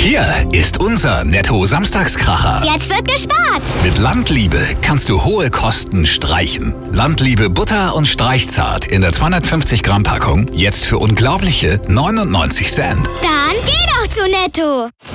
Hier ist unser Netto-Samstagskracher. Jetzt wird gespart. Mit Landliebe kannst du hohe Kosten streichen. Landliebe Butter und Streichzart in der 250 Gramm Packung. Jetzt für unglaubliche 99 Cent. Dann geh doch zu Netto.